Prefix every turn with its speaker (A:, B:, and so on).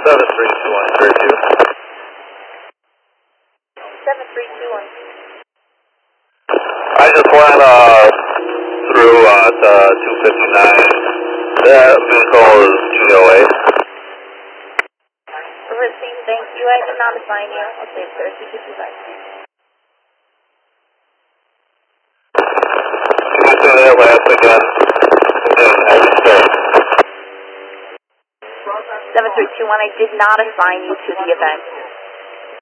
A: 7321, clear 2.
B: 7321.
A: I just went through to 259. That vehicle is GOA.
B: Received, thank you. I did not assign you. I'll save 3055.
A: Can you say that last again? I didn't say.
B: 7321, I did not assign you to the event.